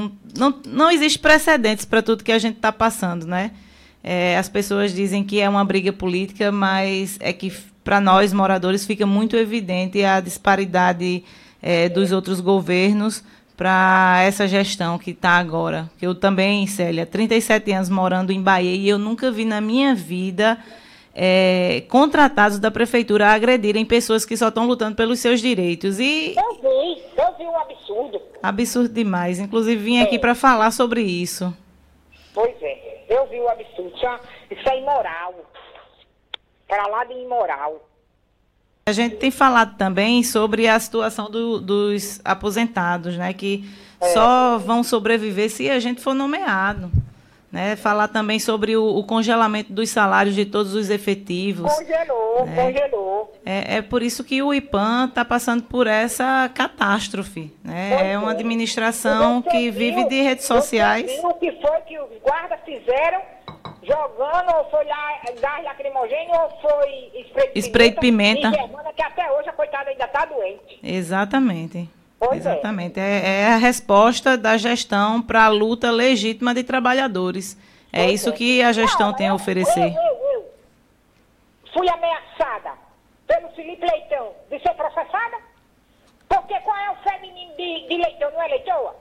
não existe precedentes para tudo que a gente está passando, né? As pessoas dizem que é uma briga política, mas é que para nós, moradores, fica muito evidente a disparidade dos outros governos para essa gestão que está agora. Eu também, Célia, 37 anos morando em Bahia e eu nunca vi na minha vida contratados da prefeitura agredirem pessoas que só estão lutando pelos seus direitos. E eu vi um absurdo. Absurdo demais. Inclusive, vim aqui para falar sobre isso. Pois é, eu vi o absurdo. Isso é imoral. Para lá de imoral. A gente tem falado também sobre a situação dos aposentados, né, que só vão sobreviver se a gente for nomeado. Né? Falar também sobre o congelamento dos salários de todos os efetivos. Congelou. É por isso que o IPAM está passando por essa catástrofe. Né? É uma administração que vive de redes sociais. O que foi que os guardas fizeram? Jogando, ou foi lá gás lacrimogêneo, ou foi spray de pimenta. Que até hoje a coitada ainda está doente. Exatamente. Pois exatamente. É a resposta da gestão para a luta legítima de trabalhadores. É isso que a gestão tem a oferecer. Eu fui ameaçada pelo Felipe Leitão de ser processada? Porque qual é o feminino de Leitão? Não é Leitoa?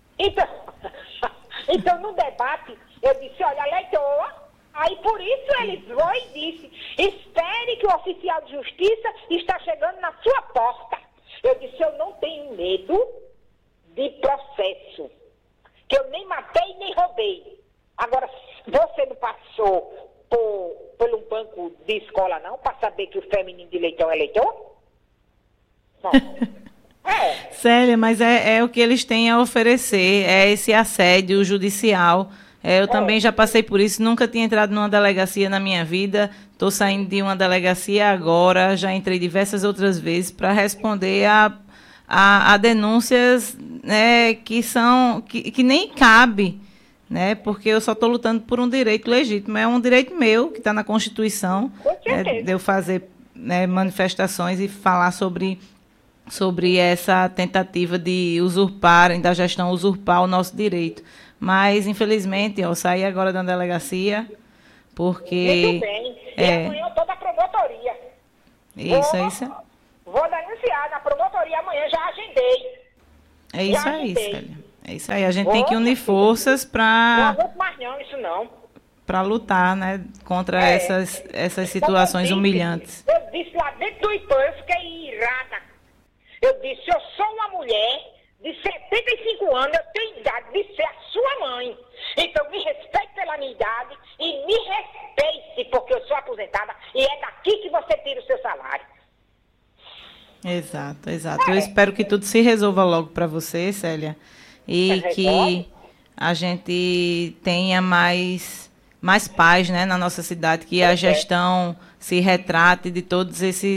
Então, no debate, eu disse, olha, Leitoa, aí por isso ele foi e disse, espere que o oficial de justiça está chegando na sua porta. Eu disse, eu não tenho medo de processo, que eu nem matei nem roubei. Agora, você não passou por um banco de escola, não, para saber que o feminino de Leitão é Leitão? Não. Célia, mas é o que eles têm a oferecer, é esse assédio judicial. Eu também já passei por isso, nunca tinha entrado numa delegacia na minha vida, estou saindo de uma delegacia agora, já entrei diversas outras vezes para responder a denúncias, né, que nem cabe, né, porque eu só estou lutando por um direito legítimo. É um direito meu, que está na Constituição, né, de eu fazer, né, manifestações e falar sobre essa tentativa de usurparem, da gestão usurpar o nosso direito. Mas, infelizmente, eu saí agora da delegacia, porque... Muito bem. E amanhã eu estou na promotoria. Isso. Vou denunciar na promotoria amanhã, já agendei. É isso aí, Célia. É isso aí. A gente tem que unir forças para... Não aguento mais não, isso não. Para lutar, né, contra essas situações humilhantes. Eu disse lá dentro do IPAM, eu fiquei irada. Eu disse, eu sou uma mulher de 75 anos, eu tenho idade de ser a sua mãe. Então me respeite pela minha idade e me respeite, porque eu sou aposentada e é daqui que você tira o seu salário. Exato. Eu espero que tudo se resolva logo para você, Célia, e que a gente tenha mais paz, né, na nossa cidade, que a gestão se retrate de toda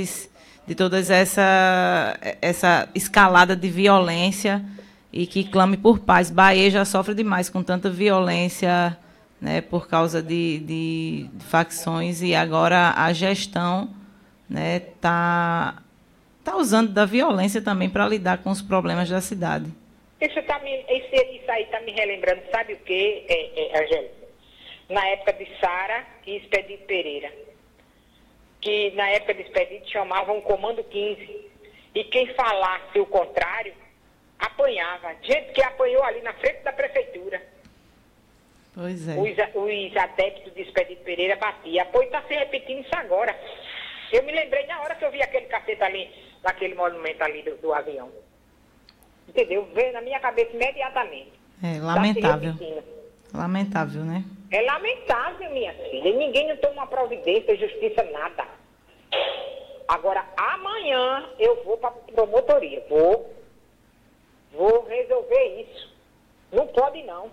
essa escalada de violência e que clame por paz. Bahia já sofre demais com tanta violência, né, por causa de facções, e agora a gestão, né, tá usando da violência também para lidar com os problemas da cidade. Isso aí está me relembrando, sabe o quê, Angélica? Na época de Sara e Expedito Pereira. Que na época de Expedito chamavam Comando 15. E quem falasse o contrário, apanhava. Gente que apanhou ali na frente da prefeitura. Pois é. Os adeptos de Expedito Pereira batiam. Pois está se repetindo isso agora. Eu me lembrei na hora que eu vi aquele cacete ali, naquele monumento ali do avião. Entendeu? Veio na minha cabeça imediatamente. É lamentável. Lamentável, né? É lamentável, minha filha. Ninguém não toma uma providência, justiça, nada. Agora, amanhã eu vou para a promotoria. Vou resolver isso. Não pode, não.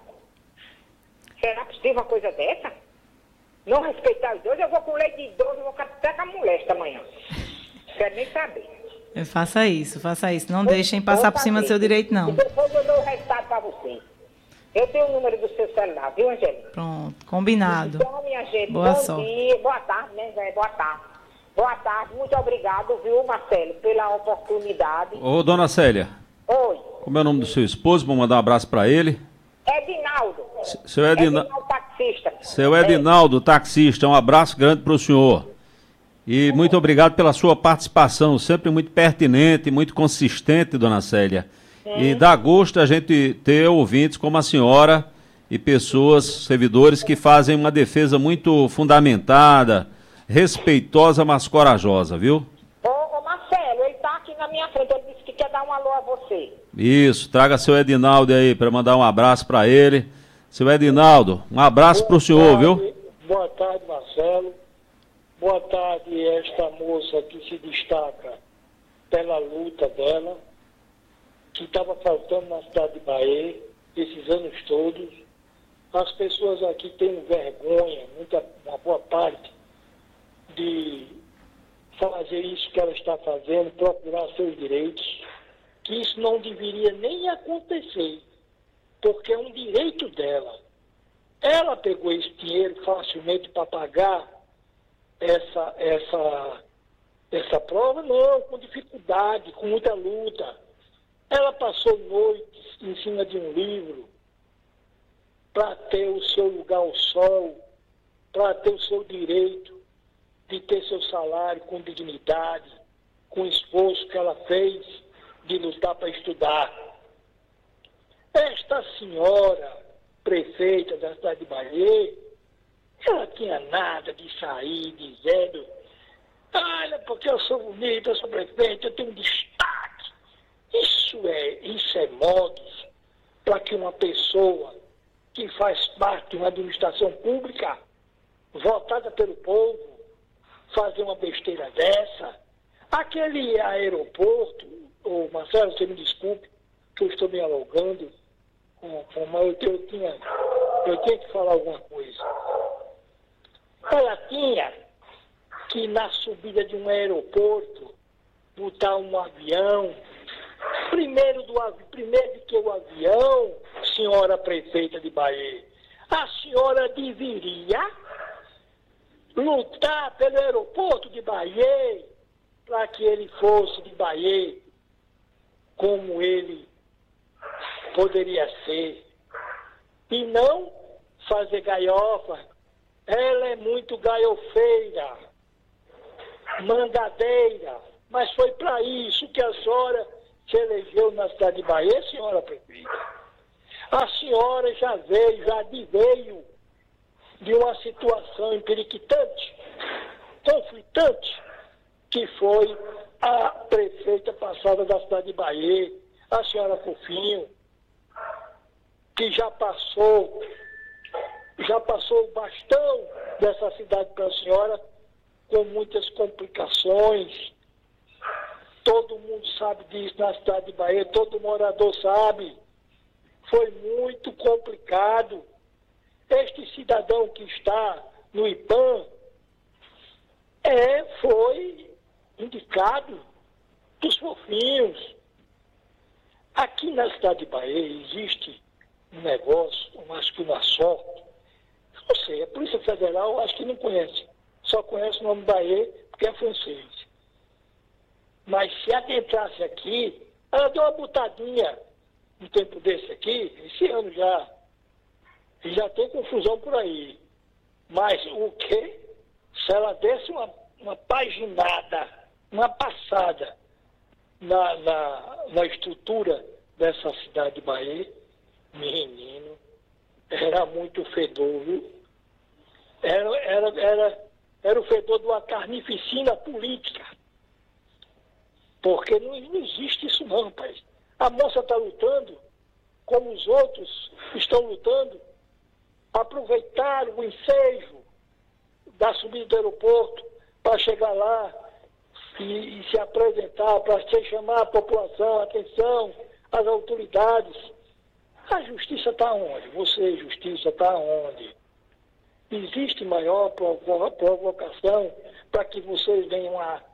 Será possível uma coisa dessa? Não respeitar os dois? Eu vou com lei de idoso, eu vou até com a molesta amanhã. Quero nem saber. Faça isso. Não deixem passar por cima do seu direito, não. E depois eu dou o resultado para você. Eu tenho o número do seu celular, viu, Angélica? Pronto, combinado. Então, minha gente, boa bom sorte. dia, boa tarde, né, Zé? Boa tarde. Boa tarde, muito obrigado, viu, Marcelo, pela oportunidade. Ô, dona Célia. Oi. Como é o nome do seu esposo? Vou mandar um abraço para ele. Edinaldo. Seu Edinaldo, taxista. Seu Edinaldo, taxista, um abraço grande para o senhor. E muito obrigado pela sua participação, sempre muito pertinente, muito consistente, dona Célia. E dá gosto a gente ter ouvintes como a senhora e pessoas, servidores, que fazem uma defesa muito fundamentada, respeitosa, mas corajosa, viu? Ô Marcelo, ele tá aqui na minha frente, ele disse que quer dar um alô a você. Isso, traga seu Edinaldo aí para mandar um abraço para ele. Seu Edinaldo, um abraço para o senhor, viu? Boa tarde, Marcelo. Boa tarde, esta moça que se destaca pela luta dela, que estava faltando na cidade de Bahia esses anos todos. As pessoas aqui têm vergonha, uma boa parte, de fazer isso que ela está fazendo, procurar seus direitos, que isso não deveria nem acontecer, porque é um direito dela. Ela pegou esse dinheiro facilmente para pagar essa prova? Não, com dificuldade, com muita luta. Ela passou noites em cima de um livro para ter o seu lugar ao sol, para ter o seu direito de ter seu salário com dignidade, com o esforço que ela fez de lutar para estudar. Esta senhora, prefeita da cidade de Bahia, ela tinha nada de sair dizendo: olha, porque eu sou bonita, eu sou prefeita, eu tenho destaque. Isso é modos para que uma pessoa que faz parte de uma administração pública, votada pelo povo, fazer uma besteira dessa. Aquele aeroporto, Marcelo, você me desculpe, que eu estou me alongando, mas eu tinha que falar alguma coisa. Ela tinha que, na subida de um aeroporto, botar um avião Primeiro de que o avião, senhora prefeita de Bahia, a senhora deveria lutar pelo aeroporto de Bahia para que ele fosse de Bahia como ele poderia ser. E não fazer gaiofa. Ela é muito gaiofeira, mangadeira, mas foi para isso que a senhora se elegeu na cidade de Bahia, senhora prefeita. A senhora já adveio de uma situação empiriquitante, conflitante, que foi a prefeita passada da cidade de Bahia, a senhora Fofinho, que já passou o bastão dessa cidade para a senhora com muitas complicações. Todo mundo sabe disso na cidade de Bahia, todo morador sabe. Foi muito complicado. Este cidadão que está no IPAM foi indicado dos fofinhos. Aqui na cidade de Bahia existe um negócio, acho que uma sorte. Não sei, a Polícia Federal acho que não conhece. Só conhece o nome Bahia porque é francês. Mas se adentrasse aqui, ela deu uma botadinha um tempo desse aqui, esse ano já tem confusão por aí. Mas o quê? Se ela desse uma paginada, uma passada na estrutura dessa cidade de Bahia, menino, era muito fedor, viu? Era o fedor de uma carnificina política. Porque não existe isso não, rapaz. A moça está lutando, como os outros estão lutando, aproveitar o ensejo da subida do aeroporto para chegar lá e se apresentar, para chamar a população, a atenção, as autoridades. A justiça está onde? Você, justiça, está onde? Existe maior provocação para que vocês venham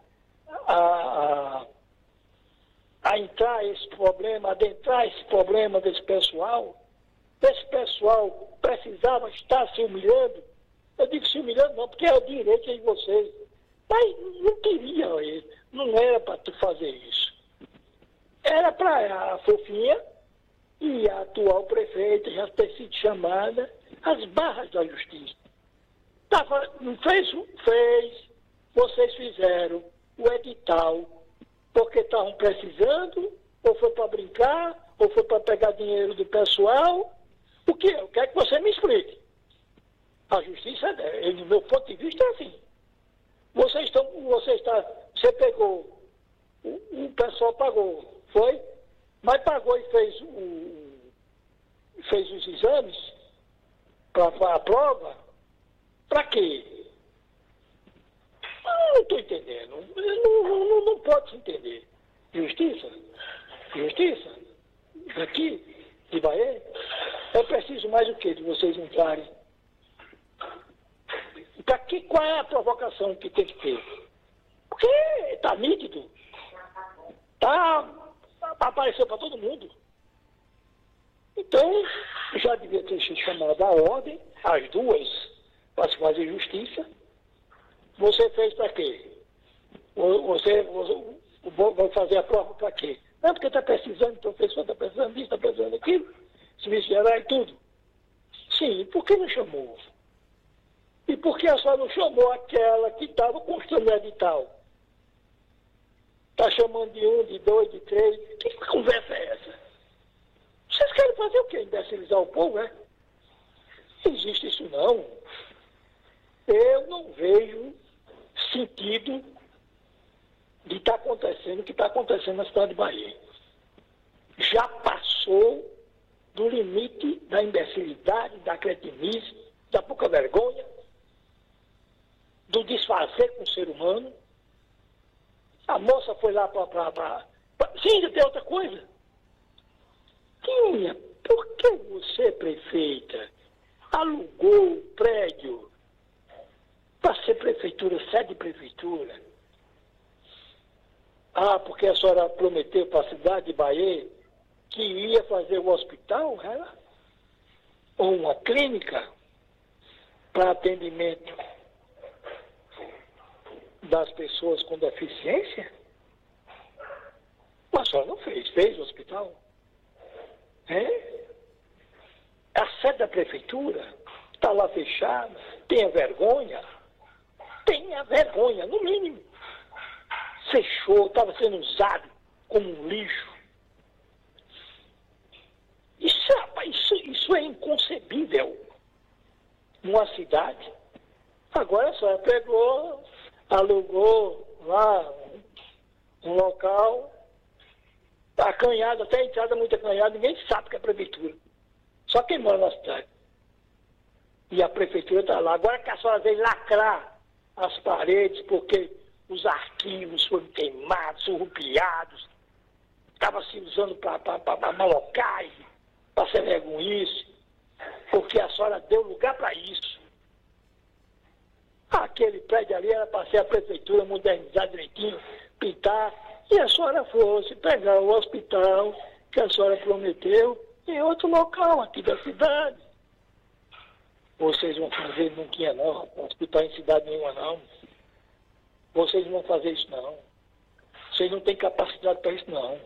a entrar esse problema, adentrar esse problema desse pessoal? Esse pessoal precisava estar se humilhando. Eu digo se humilhando não, porque é o direito de vocês. Mas não queria ele, não era para tu fazer isso. Era para a Fofinha e a atual prefeita já ter sido chamada às barras da justiça. Não fez, vocês fizeram o edital porque estavam precisando, ou foi para brincar, ou foi para pegar dinheiro do pessoal. O que? Eu quero que você me explique. A justiça, do meu ponto de vista, é assim. Você pegou, o pessoal pagou, foi? Mas pagou e fez os exames para a prova. Para quê? Não estou entendendo. Não pode se entender. Justiça? Aqui, de Bahia? É preciso mais o quê de vocês entrarem? Qual é a provocação que tem que ter? Porque está nítido. Apareceu para todo mundo. Então, já devia ter sido chamada a ordem, as duas, para se fazer justiça. Você fez para quê? Você vai fazer a prova para quê? Não, porque está precisando, o professor está precisando disso, está precisando daquilo, serviço geral e tudo. Sim, por que não chamou? E por que a senhora não chamou aquela que estava construindo o edital? Está chamando de 1, de 2, de 3. Que conversa é essa? Vocês querem fazer o quê? Imbecilizar o povo, é? Não existe isso não. Eu não vejo sentido de estar acontecendo o que está acontecendo na cidade de Bahia. Já passou do limite da imbecilidade, da cretinice, da pouca vergonha, do desfazer com o ser humano. A moça foi lá para... Sim, ainda tem outra coisa. Tinha, por que você, prefeita, alugou o prédio para ser prefeitura, sede de prefeitura? porque a senhora prometeu para a cidade de Bahia que ia fazer um hospital, né? Ou uma clínica para atendimento das pessoas com deficiência. Mas a senhora não fez o hospital. A sede da prefeitura está lá fechada. Tenha vergonha, no mínimo. Fechou, estava sendo usado como um lixo. Isso é inconcebível numa cidade. Agora a senhora pegou, alugou lá um local, acanhado, até a entrada muito acanhada, ninguém sabe que é a prefeitura. Só quem mora na cidade. E a prefeitura está lá. Agora que a senhora veio lacrar as paredes, porque os arquivos foram queimados, surrupiados, estava se usando para malocais, para ser vergonhice, porque a senhora deu lugar para isso. Aquele prédio ali era para ser a prefeitura, modernizar direitinho, pintar, e a senhora fosse pegar o hospital que a senhora prometeu em outro local aqui da cidade. Vocês vão fazer, não tinha não, hospital em cidade nenhuma não. Vocês não vão fazer isso não. Vocês não têm capacidade para isso não.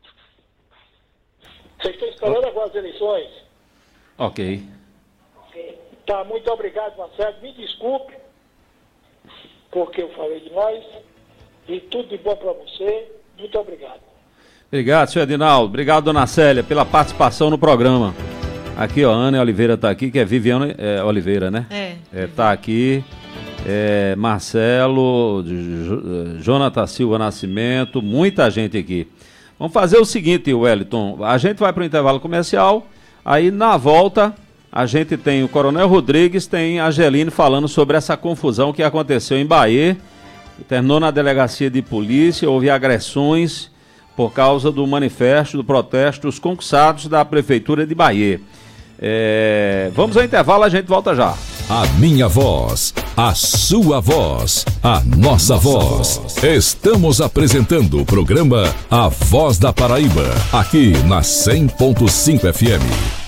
Vocês estão esperando agora as eleições. Ok. Tá, muito obrigado, Marcelo. Me desculpe, porque eu falei demais. E tudo de bom para você. Muito obrigado. Obrigado, senhor Edinaldo. Obrigado, dona Célia, pela participação no programa. Aqui, ó, Ana Oliveira está aqui, que é Viviane Oliveira, né? Tá aqui. Marcelo, Jonathan Silva Nascimento, muita gente aqui. Vamos fazer o seguinte, Wellington, a gente vai para o intervalo comercial, aí na volta a gente tem o Coronel Rodrigues, tem a Angeline falando sobre essa confusão que aconteceu em Bahia, terminou na delegacia de polícia, houve agressões por causa do manifesto, do protesto dos concursados da Prefeitura de Bahia. Vamos ao intervalo, a gente volta já. A minha voz, a sua voz, a nossa voz. Estamos apresentando o programa A Voz da Paraíba, aqui na 100.5 FM.